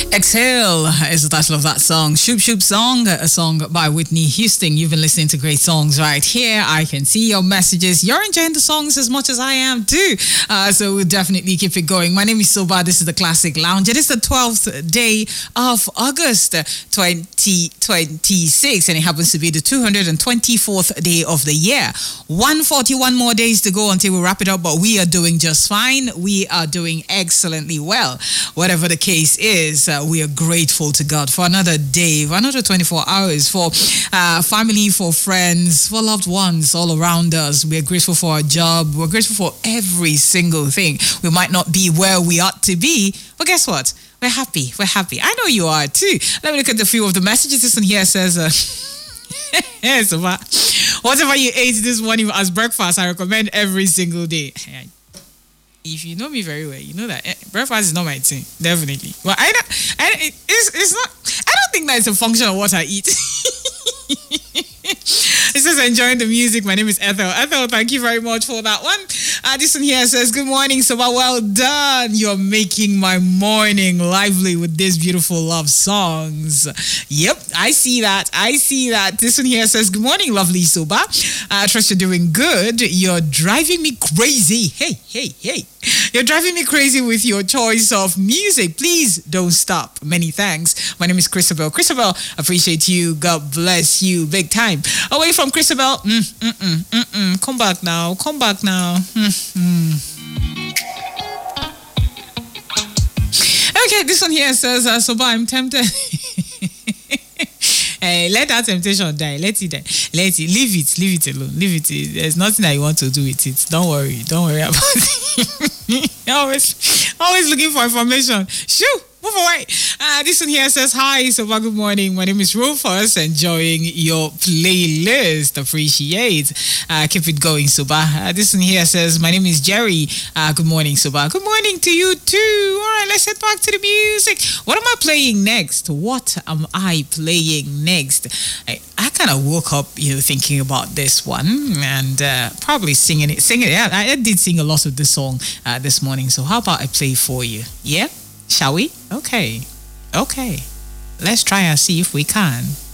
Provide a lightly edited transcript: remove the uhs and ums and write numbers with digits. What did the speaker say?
Exhale is the title of that song. Shoop Shoop Song, a song by Whitney Houston. You've been listening to great songs right here. I can see your messages. You're enjoying the songs as much as I am too. So we'll definitely keep it going. My name is Soba. This is the Classic Lounge. It is the 12th day of August 2026 and it happens to be the 224th day of the year. 141 more days to go until we wrap it up, but we are doing just fine. We are doing excellently well. Whatever the case is, we are grateful to God for another day, for another 24 hours, for family, for friends, for loved ones all around us. We are grateful for our job. We're grateful for every single thing. We might not be where we ought to be, but guess what? We're happy. We're happy. I know you are too. Let me look at a few of the messages. This one here says, yes, whatever you ate this morning as breakfast, I recommend every single day. If you know me very well, you know that breakfast is not my thing, definitely. Well, it's not. I don't think that it's a function of what I eat. It says enjoying the music. My name is Ethel. Ethel, thank you very much for that one. This one here says, good morning, Soba. Well done. You're making my morning lively with these beautiful love songs. Yep, I see that. I see that. This one here says, good morning, lovely Soba. I trust you're doing good. You're driving me crazy. Hey. You're driving me crazy with your choice of music. Please don't stop. Many thanks. My name is Christabel. Christabel, appreciate you. God bless you. Big time. Away from Christabel. Come back now. Come back now. Okay, this one here says, Soba, I'm tempted. Hey, let that temptation die. Let it die. Let it. Leave it alone. Leave it. There's nothing that you want to do with it. Don't worry about it. always looking for information. Shoo! Move away. This one here says, hi, Soba, good morning. My name is Rufus. Enjoying your playlist. Appreciate. Keep it going, Soba. This one here says, my name is Jerry. Good morning, Soba. Good morning to you too. All right, let's head back to the music. What am I playing next? I kind of woke up, thinking about this one and probably singing it. Yeah, I did sing a lot of this song this morning. So how about I play for you? Yeah? Shall we? Okay. Let's try and see if we can.